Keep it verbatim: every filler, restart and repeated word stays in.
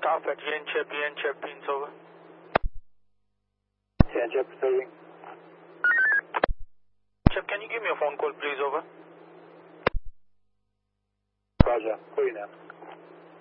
staff at Yenchep, Yenchep, Beans over. Yenchep, serving. Chip, can you give me a phone call, please, over? Roger, for you now.